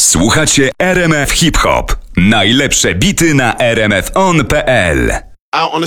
Słuchacie RMF Hip Hop. Najlepsze bity na rmfon.pl. Out on the